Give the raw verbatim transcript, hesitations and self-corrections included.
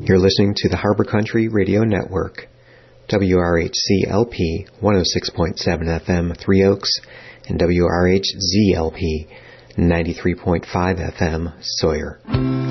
You're listening to the Harbor Country Radio Network, W R H C L P one oh six point seven F M, Three Oaks, and W R H Z L P ninety-three point five F M, Sawyer.